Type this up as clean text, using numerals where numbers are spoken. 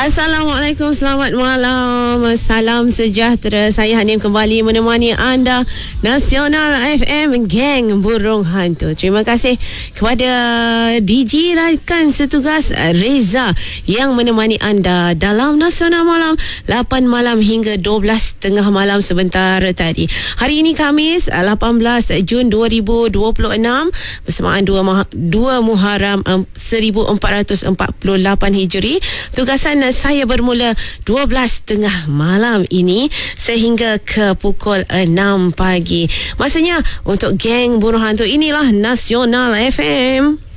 Assalamualaikum, selamat malam. Salam sejahtera. Saya Hanim kembali menemani anda Nasional FM Geng Burung Hantu. Terima kasih kepada DJ rakan setugas Reza yang menemani anda dalam Nasional Malam 8 malam hingga 12 tengah malam sebentar tadi. Hari ini Khamis 18 Jun 2026 bersamaan 2 Muharram 1448 Hijri. Tugasan saya bermula 12.30 malam ini sehingga ke pukul 6 pagi. Masanya untuk Geng Burung Hantu. Inilah Nasional FM.